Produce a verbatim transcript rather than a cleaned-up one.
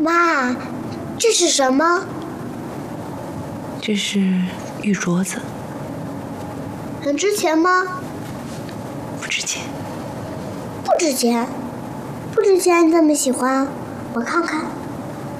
妈，这是什么？ 这是玉镯子。 很值钱吗？ 不值钱。 不值钱？不值钱你怎么喜欢？我看看。